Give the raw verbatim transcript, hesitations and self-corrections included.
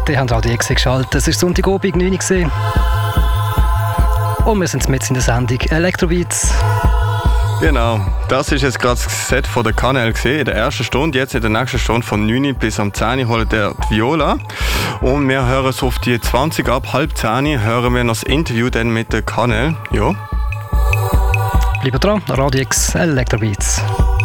Die haben Radio X geschaltet. Es war Sonntagabend, neun Uhr. Und wir sind mit in der Sendung Electrobeats. Genau, das ist jetzt gerade das Set von der Kanal gesehen in der ersten Stunde. Jetzt in der nächsten Stunde von neun bis um zehn Uhr holt der die Viola. Und wir hören es auf die zwanzig ab, halb zehn hören wir noch das Interview dann mit der Kanal. Ja. Bleibt dran, Radio X Electrobeats.